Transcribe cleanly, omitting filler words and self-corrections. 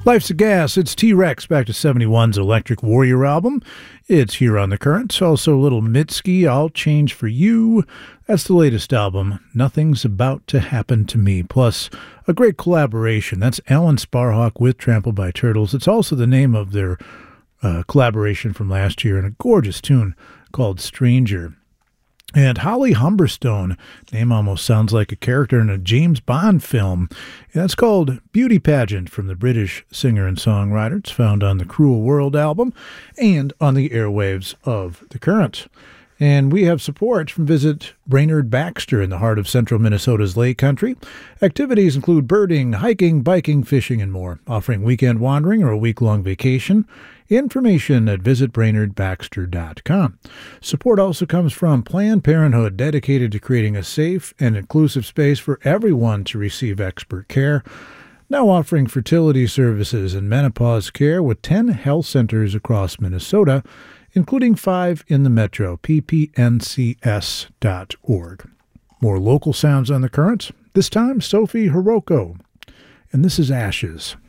Life's a Gas, it's T-Rex, back to 71's Electric Warrior album. It's here on The Current. Also Little Mitski, I'll Change For You. That's the latest album, Nothing's About to Happen to Me. Plus, a great collaboration. That's Alan Sparhawk with Trampled by Turtles. It's also the name of their collaboration from last year, and a gorgeous tune called Stranger. And Holly Humberstone, name almost sounds like a character in a James Bond film. And that's called Beauty Pageant from the British singer and songwriter. It's found on the Cruel World album and on the airwaves of The Current. And we have support from Visit Brainerd Baxter in the heart of central Minnesota's Lake Country. Activities include birding, hiking, biking, fishing, and more, offering weekend wandering or a week-long vacation. Information at visitbrainerdbaxter.com. Support also comes from Planned Parenthood, dedicated to creating a safe and inclusive space for everyone to receive expert care. Now offering fertility services and menopause care with 10 health centers across Minnesota, including 5 in the metro, ppncs.org. More local sounds on The Current. This time, Sophie Hiroko. And this is Ashes.